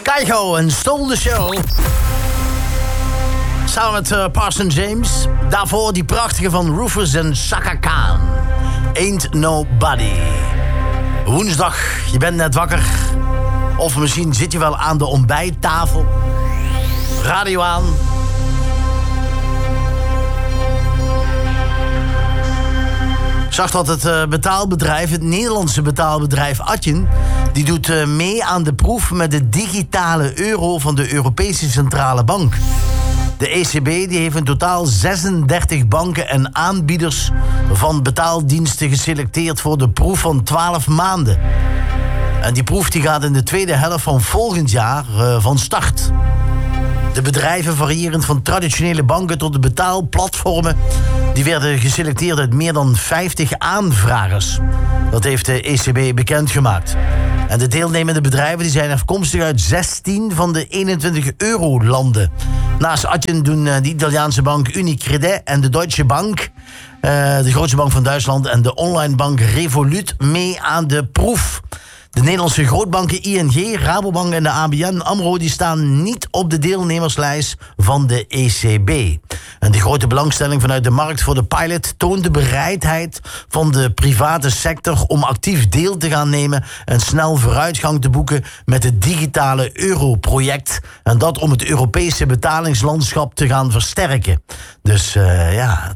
Kygo en Stole the Show. Samen met Parson James. Daarvoor die prachtige van Rufus en Chaka Khan. Ain't Nobody. Woensdag, je bent net wakker. Of misschien zit je wel aan de ontbijttafel. Radio aan. Ik zag dat het betaalbedrijf, het Nederlandse betaalbedrijf Adyen, die doet mee aan de proef met de digitale euro van de Europese Centrale Bank. De ECB die heeft in totaal 36 banken en aanbieders van betaaldiensten geselecteerd voor de proef van 12 maanden. En die proef die gaat in de tweede helft van volgend jaar van start. De bedrijven, variërend van traditionele banken tot de betaalplatformen, die werden geselecteerd uit meer dan 50 aanvragers. Dat heeft de ECB bekendgemaakt. En de deelnemende bedrijven die zijn afkomstig uit 16 van de 21 eurolanden. Naast Adyen doen de Italiaanse bank Unicredit en de Deutsche Bank, de grootste bank van Duitsland, en de online bank Revolut mee aan de proef. De Nederlandse grootbanken ING, Rabobank en de ABN AMRO die staan niet op de deelnemerslijst van de ECB. En de grote belangstelling vanuit de markt voor de pilot toont de bereidheid van de private sector om actief deel te gaan nemen en snel vooruitgang te boeken met het digitale europroject. En dat om het Europese betalingslandschap te gaan versterken. Dus